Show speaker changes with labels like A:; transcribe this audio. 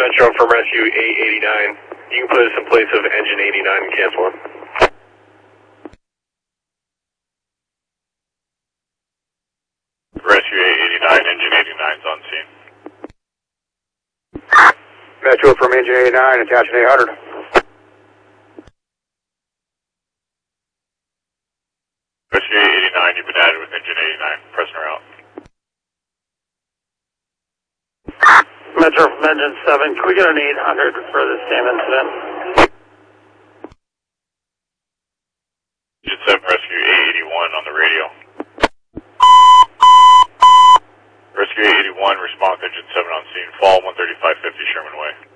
A: Metro from Rescue 889. You can put us in place of engine 89 and cancel it.
B: Rescue 889, engine 89 is on scene.
C: Metro from engine 89, attaching 800.
B: Rescue 889, you've been added with engine 89. Pressing her out.
D: Metro from engine 7, can we get an 800 for the same incident?
B: Engine 7, Rescue 881 on the radio. Rescue 881, response engine 7 on scene. Fall 13550 Sherman Way.